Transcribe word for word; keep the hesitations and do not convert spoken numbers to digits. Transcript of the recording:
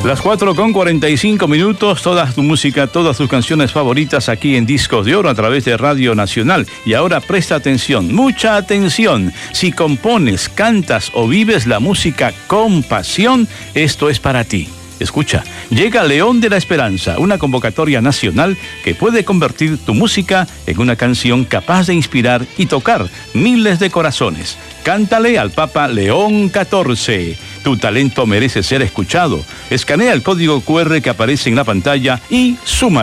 Las cuatro con cuarenta y cinco minutos, toda tu música, todas tus canciones favoritas aquí en Discos de Oro a través de Radio Nacional. Y ahora presta atención, mucha atención. Si compones, cantas o vives la música con pasión, esto es para ti. Escucha, llega León de la Esperanza, una convocatoria nacional que puede convertir tu música en una canción capaz de inspirar y tocar miles de corazones. Cántale al Papa León catorce. Tu talento merece ser escuchado. Escanea el código cu erre que aparece en la pantalla y suma.